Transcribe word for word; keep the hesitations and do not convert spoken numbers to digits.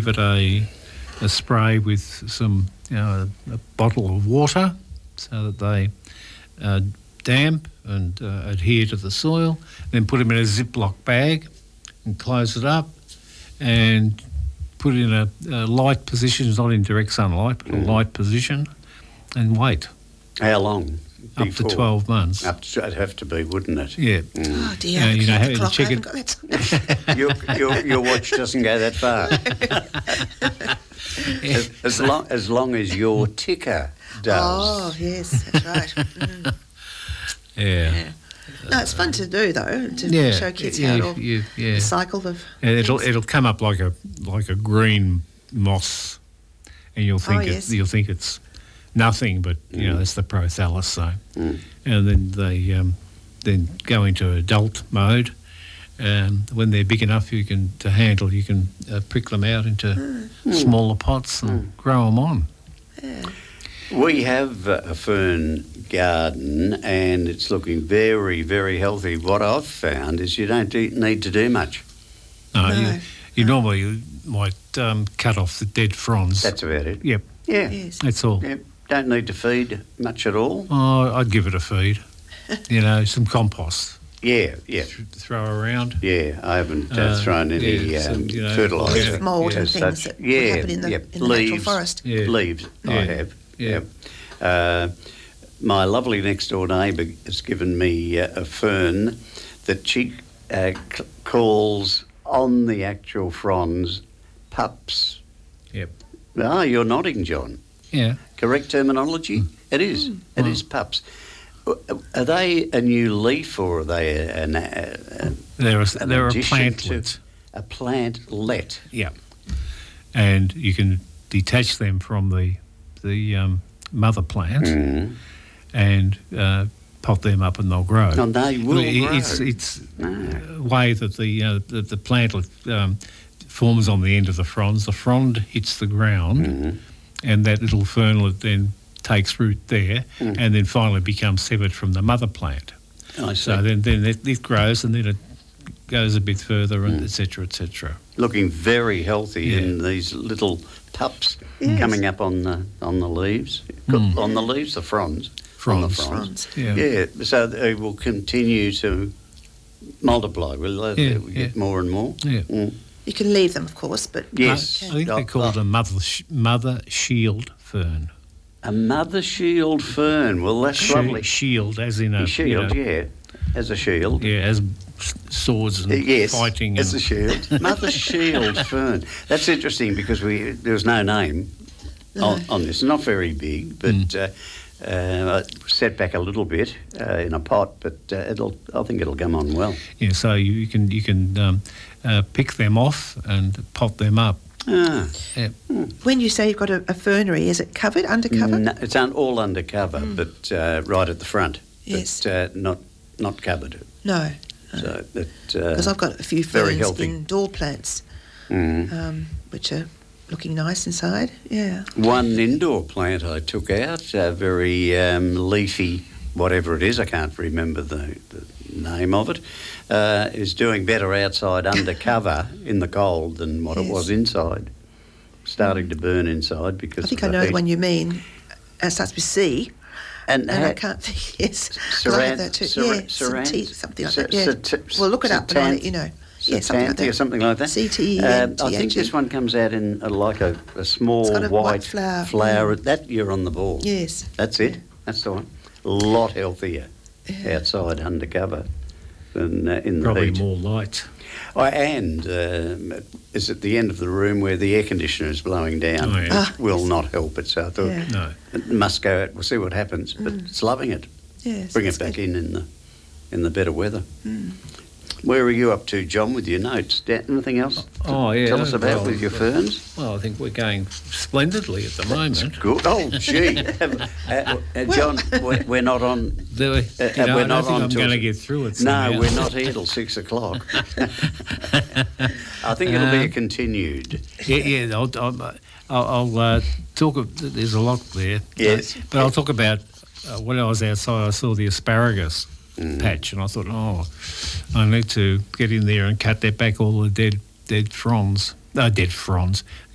give it a a spray with some, you know, a, a bottle of water so that they uh, damp and uh, adhere to the soil. Then put them in a Ziploc bag and close it up and put it in a, a light position, not in direct sunlight, but mm. a light position, and wait. How long? Up Before? to twelve months. Up to, it'd have to be, wouldn't it? Yeah. Mm. Oh dear, Uh, you know, the the clock, I chicken- haven't got that. your, your, your watch doesn't go that far. as, as, long, as long as your ticker does. Oh, yes, that's right. Mm. Yeah. Yeah. No, it's fun to do though, to Yeah. show kids yeah, how it all, yeah, yeah. the cycle of Yeah, it'll things. it'll come up like a like a green moss, and you'll think Oh, it, yes. you'll think it's nothing, but you know Mm. that's the prothallus. So, Mm. and then they um, then go into adult mode. Um, when they're big enough, you can to handle. You can uh, prick them out into Mm. smaller pots and Mm. grow them on. Yeah. We have uh, a fern garden and it's looking very, very healthy. What I've found is you don't do, need to do much. No, No. you, you normally might um, cut off the dead fronds. That's about it. Yep, Yeah. Yes. that's all. Yep. Don't need to feed much at all. Oh, I'd give it a feed. You know, some compost. Yeah, yeah. th- Throw around. Yeah, I haven't uh, Uh, thrown any yeah, um, some, you know, fertiliser. Leaf mould yeah, and as things such. that Yeah, would happen in the, yep. in the natural Leaves. forest. Yeah. Leaves, I Yeah. have. Yeah. Yep. Uh, my lovely next door neighbour has given me uh, a fern that she uh, c- calls on the actual fronds pups. Yep. Ah, you're nodding, John. Yeah. Correct terminology? It is. It Mm. is pups. Are they a new leaf or are they a, an, a, a, They're a, an they're a addition to- plantlet. a plantlet? Yeah. And you can detach them from the the um, mother plant Mm. and uh, pot them up and they'll grow. And they will It- grow. It's it's No. a way that the uh, the, the plantlet um, forms on the end of the fronds. The frond hits the ground, Mm. and that little fernlet then takes root there, Mm. and then finally becomes severed from the mother plant. I see. So then then it, it grows, and then it goes a bit further, and Mm. et cetera, et cetera. Looking very healthy Yeah. in these little pups Yes. coming up on the on the leaves. Mm. On the leaves, the fronds. On the Fronds. fronds. Fronds. Yeah. Yeah, so they will continue to multiply, will they? Yeah, We get yeah. more and more. Yeah. Mm. You can leave them, of course, but Yes. I think Oh, they call it oh. a mother sh- mother shield fern. A mother shield fern. Well, that's Shi- lovely. Shield, as in a you Shield, know, yeah, as a shield. yeah, as s- swords and Uh, yes, fighting. as and, a shield. Mother shield fern. That's interesting because we there was no name on, on this. Not very big, but Mm. uh, uh, set back a little bit uh, in a pot. But uh, it'll. I think it'll come on well. Yeah, so you, you can you can um, uh, pick them off and pot them up. Ah, Yeah. when you say you've got a, a fernery, is it covered, undercover? no, it's un, all undercover, but uh, right at the front. Yes. But, uh, not not covered. No, So that. because Uh, I've got a few very ferns healthy. indoor plants, mm. um, which are looking nice inside. Yeah. One indoor plant I took out, uh, very um, leafy, whatever it is, I can't remember the, the name of it, uh, is doing better outside under cover in the cold than what it Yes. was inside. Starting to burn inside because I think of I know heat. the one you mean. It starts with C, And, and I uh, can't think. Yes, 'cause I Saran- have that too. Saran- yeah, Saran- Sati- something like Sa- that. Yeah. Sat- Well, look it up and I'll let you know. Yeah, something like Satanthi or that. something like that. C T E Uh, N T I think H E. this one comes out in a, like a, a small It's got a white, white flower, flower. yeah. That you're on the ball. Yes. That's it. That's the one. A lot healthier Yeah. outside undercover than uh, in the Probably heat. more light. Oh, and um, is at the end of the room where the air conditioner is blowing down. Oh, yeah. Ah, Will not help it. So I thought Yeah. No. it must go out. We'll see what happens. But Mm. it's loving it. Yes, Bring that's it back good. in in the in the better weather. Mm. Where are you up to, John, with your notes? Dan, anything else to Oh, yeah. tell us about well, with your ferns? Well, I think we're going splendidly at the moment. Good. Oh, gee. uh, uh, John, we're, we're not on... The, Uh, you know, we're I don't not think on I'm till- going to get through it. No, somehow. we're not here till six o'clock. I think it'll be a Um, continued. Yeah, yeah. I'll, I'll, I'll, I'll uh, talk. Of, there's a lot there. Yes. But, but I'll talk about uh, when I was outside. I saw the asparagus Mm. patch, and I thought, oh, I need to get in there and cut that back, all the dead, dead fronds. Uh, dead fronds.